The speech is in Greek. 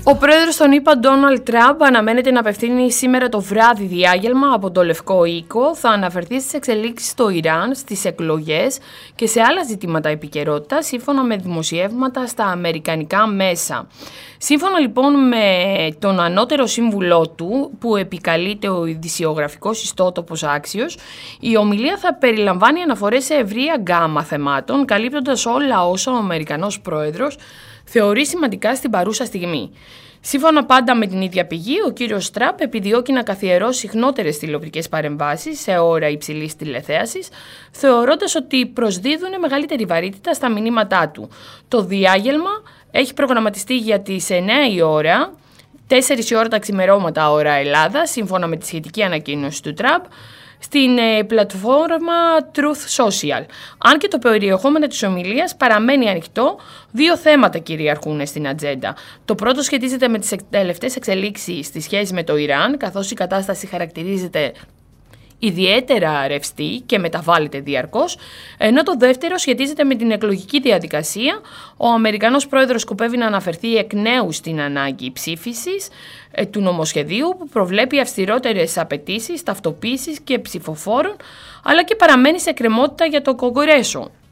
Ο πρόεδρος των ΗΠΑ, Ντόναλντ Τραμπ, αναμένεται να απευθύνει σήμερα το βράδυ διάγγελμα από το Λευκό Οίκο. Θα αναφερθεί στις εξελίξεις στο Ιράν, στις εκλογές και σε άλλα ζητήματα επικαιρότητας, σύμφωνα με δημοσιεύματα στα αμερικανικά μέσα. Σύμφωνα λοιπόν με τον ανώτερο σύμβουλό του, που επικαλείται ο ειδησιογραφικός ιστότοπος Axios, η ομιλία θα περιλαμβάνει αναφορές σε ευρεία γκάμα θεμάτων, καλύπτοντας όλα όσα ο Αμερικανός πρόεδρος θεωρεί σημαντικά στην παρούσα στιγμή. Σύμφωνα πάντα με την ίδια πηγή, ο κύριος Τραμπ επιδιώκει να καθιερώσει συχνότερες τηλεοπτικές παρεμβάσεις σε ώρα υψηλής τηλεθέασης, θεωρώντας ότι προσδίδουν μεγαλύτερη βαρύτητα στα μηνύματά του. Το διάγγελμα έχει προγραμματιστεί για τις 9 η ώρα, 4 η ώρα τα ξημερώματα ώρα Ελλάδα, σύμφωνα με τη σχετική ανακοίνωση του Τραμπ, στην πλατφόρμα Truth Social. Αν και το περιεχόμενο της ομιλίας παραμένει ανοιχτό, δύο θέματα κυριαρχούν στην ατζέντα. Το πρώτο σχετίζεται με τις τελευταίες εξελίξεις στη σχέση με το Ιράν, καθώς η κατάσταση χαρακτηρίζεται ιδιαίτερα ρευστή και μεταβάλλεται διαρκώς, ενώ το δεύτερο σχετίζεται με την εκλογική διαδικασία. Ο Αμερικανός πρόεδρος σκοπεύει να αναφερθεί εκ νέου στην ανάγκη ψήφισης του νομοσχεδίου που προβλέπει αυστηρότερες απαιτήσεις, ταυτοποίησης και ψηφοφόρων, αλλά και παραμένει σε εκκρεμότητα για το Κογκρέσο.